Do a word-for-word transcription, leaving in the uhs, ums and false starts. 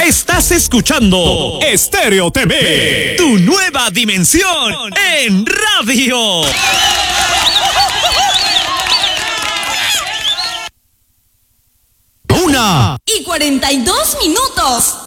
Estás escuchando Estéreo T V, tu nueva dimensión en radio. Una y cuarenta y dos minutos.